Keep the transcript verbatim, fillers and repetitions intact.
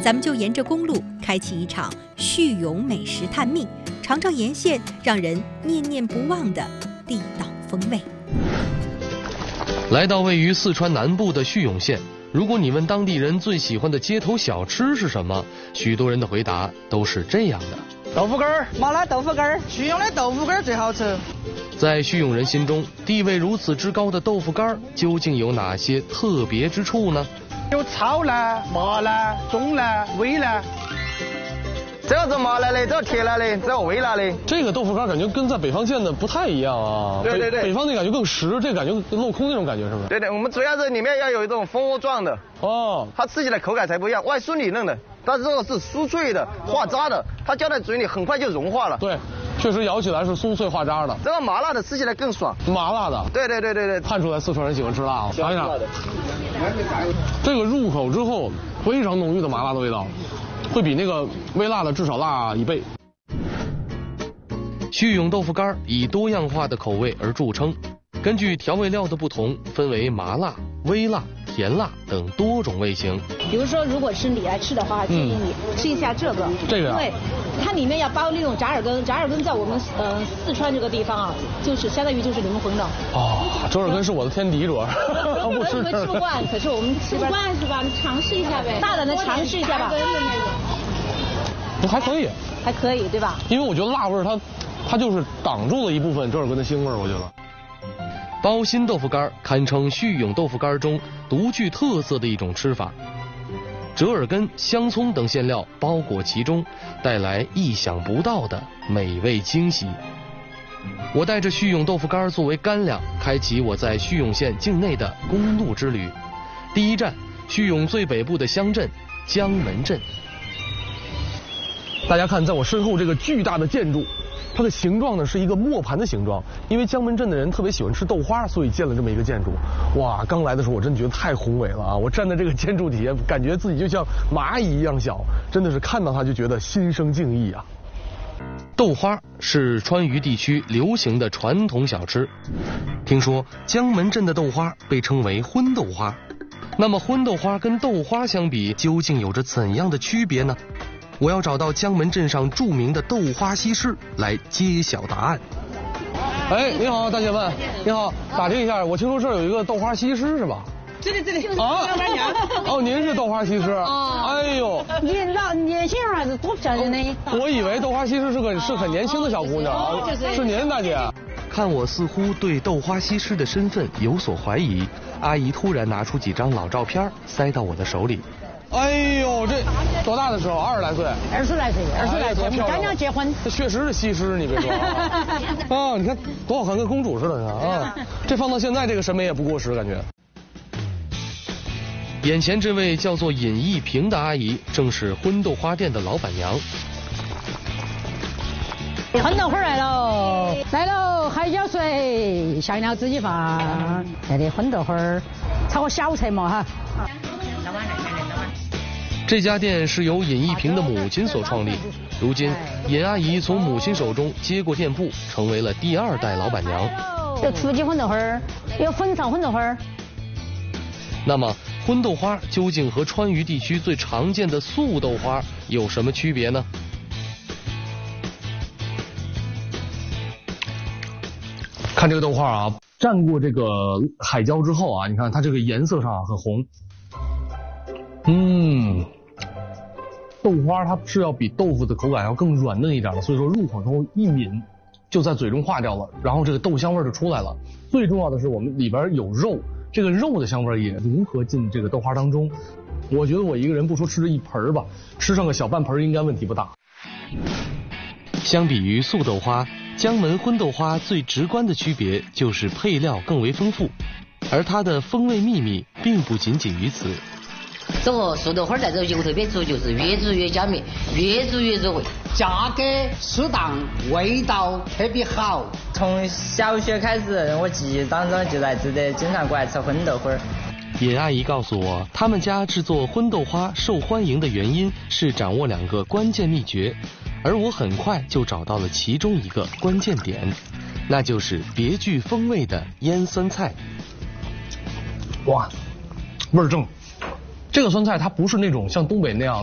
咱们就沿着公路开启一场叙永美食探秘，尝尝沿线让人念念不忘的地道风味。 来到位于四川南部的叙永县，如果你问当地人最喜欢的街头小吃是什么，许多人的回答都是这样的： 豆腐干儿，麻辣豆腐干儿，叙永的豆腐干儿最好吃。 在叙永人心中，地位如此之高的豆腐干儿究竟有哪些特别之处呢？ 有炒辣、麻辣、中辣、微辣。这个是麻辣的，这个铁辣的，这个微辣的。 这个豆腐干感觉跟在北方见的不太一样啊。 对对对， 北, 北方那感觉更实，这感觉镂空那种感觉是不是？ 对对，我们主要是里面要有一种蜂窝状的哦， 它吃起来口感才不一样，外酥里嫩的，但是这个是酥脆的、化渣的，它嚼在嘴里很快就融化了。 对，确实咬起来是酥脆化渣的。 这个麻辣的吃起来更爽。 麻辣的？ 对对对对对， 看出来四川人喜欢吃辣了。尝一尝，这个入口之后非常浓郁的麻辣的味道。会比那个微辣的至少辣一倍。 叙永豆腐干以多样化的口味而著称，根据调味料的不同，分为麻辣、微辣、甜辣等多种味型。 比如说，如果是你来吃的话，建议你吃一下这个， 这个、啊， 因为它里面要包那种炸耳根，炸耳根在我们呃四川这个地方啊，就是相当于就是灵魂的。 哦，折耳根是我的天敌，主要是。 我以为吃不惯，可是我们吃不惯是吧？你尝试一下呗，大胆的尝试一下吧。 还可以， 还可以，对吧？ 因为我觉得辣味它，它就是挡住了一部分折耳根的腥味，我觉得。 包心豆腐干堪称叙永豆腐干中独具特色的一种吃法，折耳根、香葱等馅料包裹其中，带来意想不到的美味惊喜。我带着叙永豆腐干作为干粮，开启我在叙永县境内的公路之旅。第一站，叙永最北部的乡镇江门镇。 大家看，在我身后这个巨大的建筑，它的形状呢是一个磨盘的形状。因为江门镇的人特别喜欢吃豆花，所以建了这么一个建筑。哇，刚来的时候我真觉得太宏伟了啊！我站在这个建筑底下，感觉自己就像蚂蚁一样小，真的是看到它就觉得心生敬意啊。 豆花是川渝地区流行的传统小吃。听说江门镇的豆花被称为荤豆花，那么荤豆花跟豆花相比，究竟有着怎样的区别呢？我要找到江门镇上著名的豆花西施来揭晓答案。 哎，你好，大姐们，你好，打听一下，我听说这儿有一个豆花西施是吧？ 对对对对。 啊，老板娘。哦，您是豆花西施。 哦。 哎呦。 你老年轻人还是多漂亮的。 我以为豆花西施是个是很年轻的小姑娘啊，是您大姐。 看我似乎对豆花西施的身份有所怀疑，阿姨突然拿出几张老照片塞到我的手里。 哎呦，这多大的时候？二十来岁。 二十来岁，二十来岁，你刚刚结婚。 这确实是西施，你别说啊，你看多好看，跟公主似的啊！这放到现在这个审美也不过时，感觉。 眼前这位叫做尹一平的阿姨，正是荤豆花店的老板娘。 荤豆花来喽，来喽，海椒水，香料自己放。这里荤豆花炒个小菜嘛哈。 这家店是由尹一平的母亲所创立，如今尹阿姨从母亲手中接过店铺，成为了第二代老板娘。 有土鸡荤豆花，有粉肠荤豆花。 那么荤豆花究竟和川渝地区最常见的素豆花有什么区别呢？ 看这个豆花啊，蘸过这个海椒之后啊，你看它这个颜色上很红。嗯，豆花它是要比豆腐的口感要更软嫩一点的，所以说入口之后一抿就在嘴中化掉了，然后这个豆香味就出来了。最重要的是我们里边有肉，这个肉的香味也融合进这个豆花当中。我觉得我一个人不说吃这一盆吧，吃上个小半盆应该问题不大。 相比于素豆花，江门荤豆花最直观的区别就是配料更为丰富，而它的风味秘密并不仅仅于此。 这个素豆花在这有特别足，就是越煮越加密，越煮越入味，价格适当，味道特别好。 从小学开始，我记忆当中就在这里经常过来吃荤豆花。 尹阿姨告诉我，他们家制作荤豆花受欢迎的原因是掌握两个关键秘诀，而我很快就找到了其中一个关键点，那就是别具风味的腌酸菜。 哇，味儿正。这个酸菜它不是那种像东北那样